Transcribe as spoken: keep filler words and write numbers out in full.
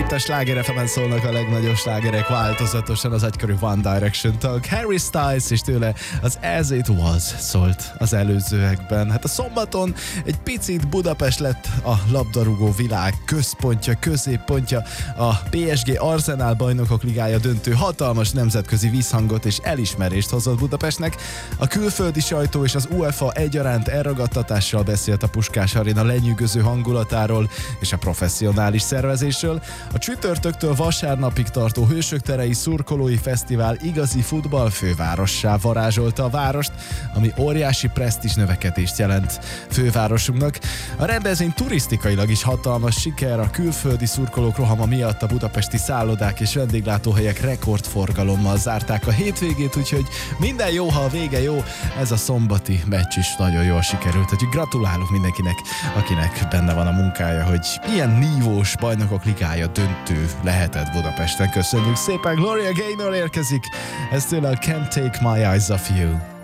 Itt a Sláger ef emen szólnak a legnagyobb slágerek változatosan, az egykörű One Direction tag Harry Styles, és tőle az As It Was szólt az előzőekben. Hát a szombaton egy picit Budapest lett a labdarúgó világ központja, középpontja, a pé es gé Arsenal Bajnokok Ligája döntő hatalmas nemzetközi visszhangot és elismerést hozott Budapestnek. A külföldi sajtó és az UEFA egyaránt elragadtatással beszélt a Puskás Aréna lenyűgöző hangulatáról és a professzionális szervezésről. A csütörtöktől vasárnapig tartó Hősök terei szurkolói fesztivál igazi futballfővárossá varázsolta a várost, ami óriási presztízs növekedést jelent fővárosunknak. A rendezvény turisztikailag is hatalmas siker, a külföldi szurkolók rohama miatt a budapesti szállodák és vendéglátóhelyek rekordforgalommal zárták a hétvégét, úgyhogy minden jó, ha a vége jó. Ez a szombati meccs is nagyon jól sikerült, úgyhogy gratulálok mindenkinek, akinek benne van a munkája, hogy ilyen nívós Bajnokok Ligája döntő lehetett Budapesten. Köszönjük szépen, Gloria Gaynor érkezik, ez tőle a Can't Take My Eyes Off You.